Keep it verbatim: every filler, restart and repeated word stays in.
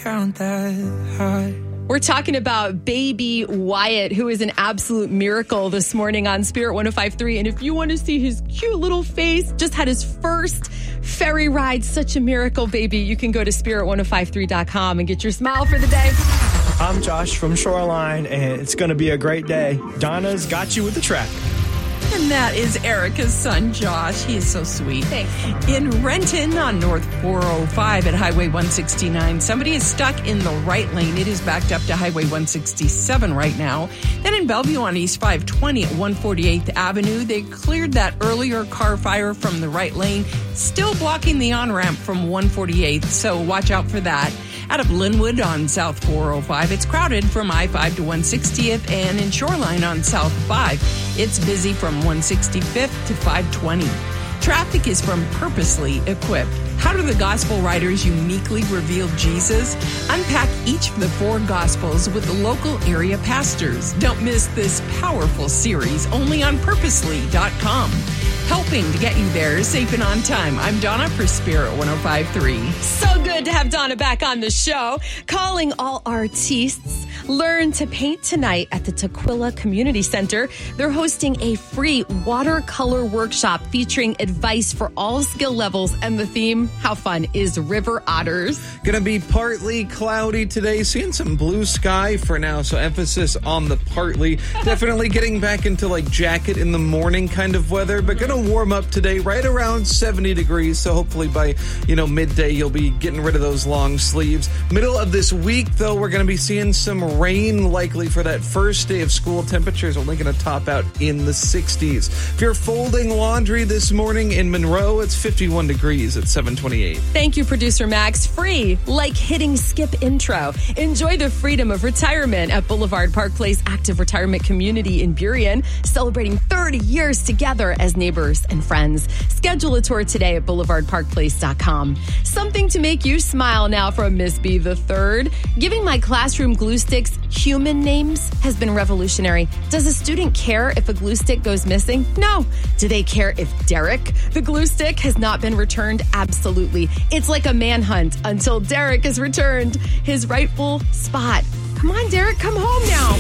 count that high. We're talking about baby Wyatt, who is an absolute miracle this morning on Spirit one oh five point three. And if you want to see his cute little face, just had his first ferry ride, such a miracle, baby. You can go to spirit one oh five three dot com and get your smile for the day. I'm Josh from Shoreline, and it's going to be a great day. Donna's got you with the traffic. And that is Erica's son, Josh. He is so sweet. Thanks. In Renton on North four oh five at Highway one sixty-nine, somebody is stuck in the right lane. It is backed up to Highway one sixty-seven right now. Then in Bellevue on East five twenty at one forty-eighth Avenue, they cleared that earlier car fire from the right lane, still blocking the on-ramp from one forty-eighth, so watch out for that. Out of Linwood on South four oh five, it's crowded from I five to one sixtieth, and in Shoreline on South five, it's busy from one sixty-fifth to five twenty. Traffic is from Purposely Equipped. How do the gospel writers uniquely reveal Jesus? Unpack each of the four gospels with the local area pastors. Don't miss this powerful series only on purposely dot com. Helping to get you there safe and on time. I'm Donna for Spirit one oh five point three. So good to have Donna back on the show. Calling all artistes. Learn to paint tonight at the Tukwila Community Center. They're hosting a free watercolor workshop featuring advice for all skill levels. And the theme, how fun, is river otters. Gonna be partly cloudy today. Seeing some blue sky for now. So emphasis on the partly. Definitely getting back into like jacket in the morning kind of weather. But gonna warm up today right around seventy degrees. So hopefully by, you know, midday you'll be getting rid of those long sleeves. Middle of this week, though, we're gonna be seeing some rain likely for that first day of school. Temperatures only going to top out in the sixties. If you're folding laundry this morning in Monroe, it's fifty-one degrees at seven twenty-eight. Thank you, producer Max. Free, like hitting skip intro. Enjoy the freedom of retirement at Boulevard Park Place Active Retirement Community in Burien, celebrating thirty years together as neighbors and friends. Schedule a tour today at boulevard park place dot com. Something to make you smile now from Miss B the third. Giving my classroom glue sticks human names has been revolutionary. Does a student care if a glue stick goes missing? No. Do they care if Derek, the glue stick, has not been returned? Absolutely. It's like a manhunt until Derek is returned his rightful spot. Come on, Derek, come home now.